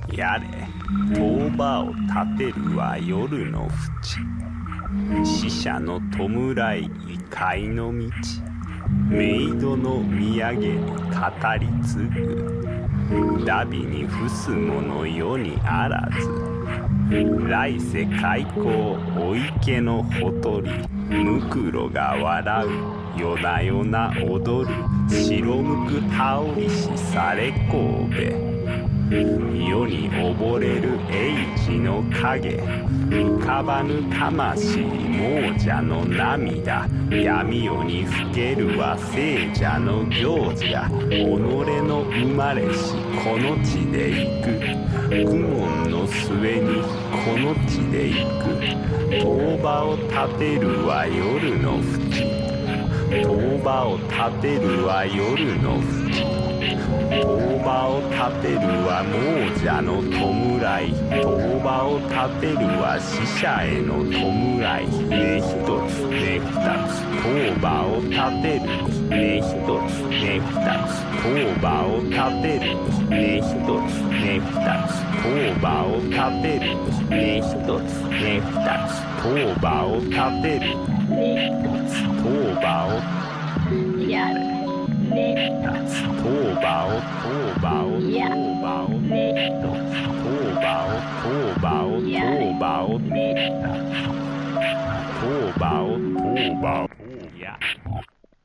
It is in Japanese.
やれ塔場を立てるは夜の淵、死者の弔い異界の道、メイドの土産に語り継ぐ、ダビに伏す者世にあらず、来世開口お池のほとり、ムクロが笑う夜な夜な踊る、白むく羽織しされ神戸、世に溺れる英治の影、浮かばぬ魂亡者の涙、闇夜にふけるは聖者の行者、己の生まれしこの地で行く、苦悶の末にこの地で行く、塔場を立てるは夜の淵、塔場を立てるは夜の淵、塔場を立てるは亡者の弔い、塔場を立てるは死者への弔い、ね一つね二つ塔場を立てる、ね一つね二つ塔場を立てる、ね一つね二つ塔場を立てる、ね一つね二つ塔場を立てる、ね一つ塔場をやる、ね二つ塔場を塔場を塔場をね一つ塔場を塔場を塔場をね二つ塔場を塔場を